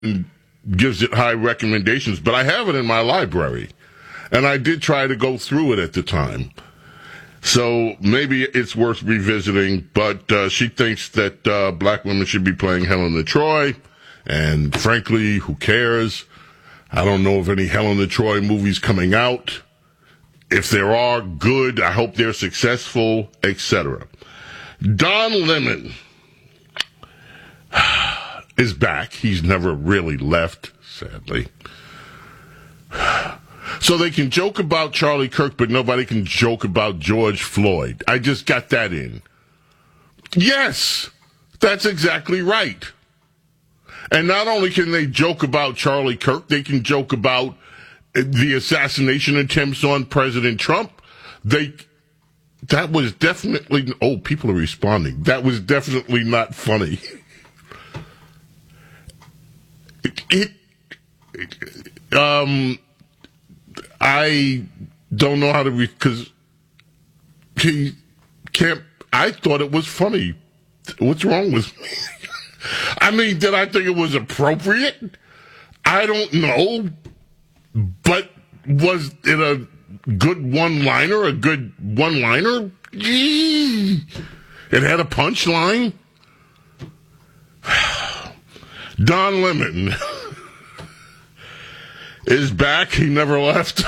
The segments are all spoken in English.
gives it high recommendations, but I have it in my library. And I did try to go through it at the time. So maybe it's worth revisiting, but she thinks that black women should be playing Helen of Troy. And frankly, who cares? I don't know of any Helen of Troy movies coming out. If there are, good. I hope they're successful, etc. Don Lemon is back. He's never really left, sadly. So they can joke about Charlie Kirk, but nobody can joke about George Floyd. I just got that in. Yes, that's exactly right. And not only can they joke about Charlie Kirk, they can joke about the assassination attempts on President Trump. That was definitely, people are responding. That was definitely not funny. I don't know how to because he can't. I thought it was funny. What's wrong with me? I mean, did I think it was appropriate? I don't know. But was it a good one-liner? A good one-liner? Gee. It had a punchline. Don Lemon is back. He never left.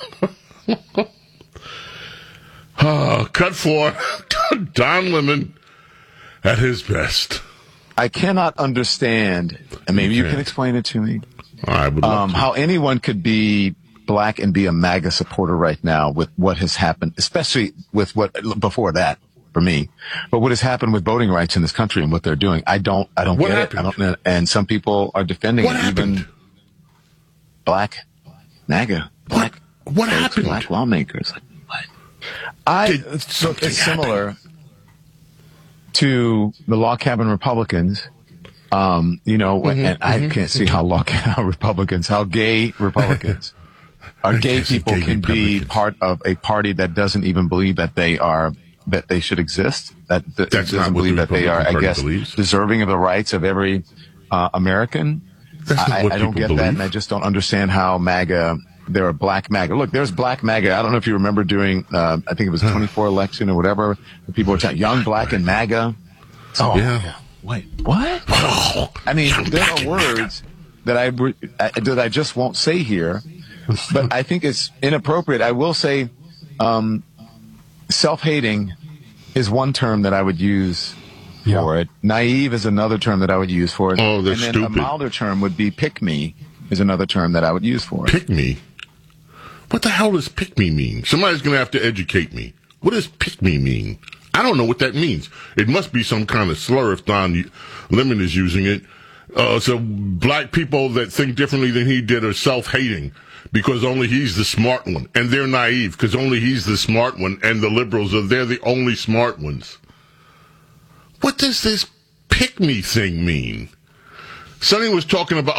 Cut 4. Don Lemon at his best. I cannot understand, and maybe you can explain it to me, I would love to. How anyone could be black and be a MAGA supporter right now with what has happened, especially with what before that for me, but what has happened with voting rights in this country and what they're doing. I don't what get happened? it. I don't, and some people are defending what it. Happened? Even black MAGA, black what folks, happened? Black lawmakers. It's similar to the log cabin Republicans. And I can't see how how gay Republicans are gay people can be part of a party that doesn't even believe that they should exist, that doesn't believe that they are, I guess, deserving of the rights of every American. I don't get that, and I just don't understand how there are black MAGA. Look, there's black MAGA. I don't know if you remember during, I think it was the 24 election or whatever, people were talking young, black, and MAGA. Oh, yeah. Wait, what? I mean, there are words that I just won't say here, but I think it's inappropriate. I will say, self-hating is one term that I would use for it. Naive is another term that I would use for it. Oh, they're and then stupid. A milder term would be pick me is another term that I would use for it. Pick me? What the hell does pick me mean? Somebody's going to have to educate me. What does pick me mean? I don't know what that means. It must be some kind of slur if Don Lemon is using it. So black people that think differently than he did are self-hating because only he's the smart one. And they're naive because only he's the smart one. And the liberals they're the only smart ones. What does this pick me thing mean? Sonny was talking about,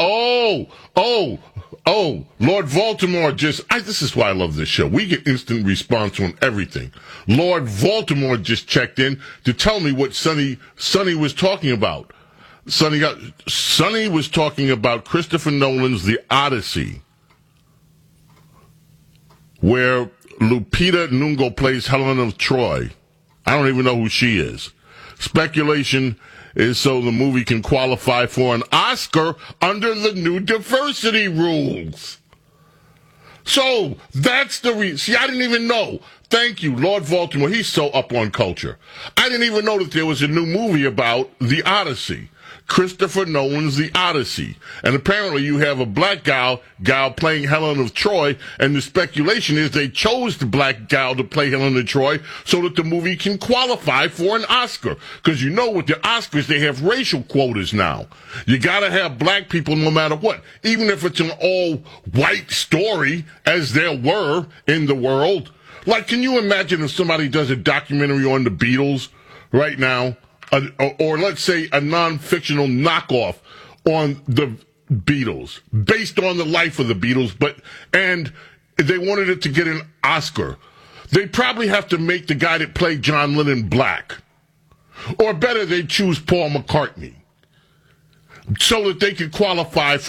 Lord Baltimore this is why I love this show. We get instant response on everything. Lord Baltimore just checked in to tell me what Sonny was talking about. Sonny was talking about Christopher Nolan's The Odyssey, where Lupita Nyong'o plays Helen of Troy. I don't even know who she is. Speculation is so the movie can qualify for an Oscar under the new diversity rules. So that's the reason. See, I didn't even know. Thank you, Lord Baltimore. He's so up on culture. I didn't even know that there was a new movie about The Odyssey. Christopher Nolan's The Odyssey. And apparently you have a black gal playing Helen of Troy, and the speculation is they chose the black gal to play Helen of Troy so that the movie can qualify for an Oscar. Because you know with the Oscars, they have racial quotas now. You gotta have black people no matter what. Even if it's an all-white story, as there were in the world. Like, can you imagine if somebody does a documentary on the Beatles right now? Or let's say a non-fictional knockoff on the Beatles, based on the life of the Beatles, and they wanted it to get an Oscar. They probably have to make the guy that played John Lennon black. Or better, they choose Paul McCartney. so that they could qualify